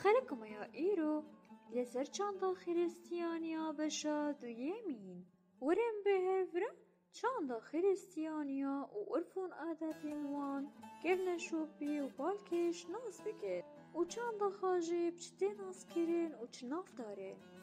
خلقما يا إيرو لسر چاندا خريستيانيا بشا دويمين ورم بهفرا چاندا خريستيانيا و عرفون عاداتين وان كرنا شوبي و بالكش ناس بكر و چاندا خاجب چتي ناس كرين و چناف دارين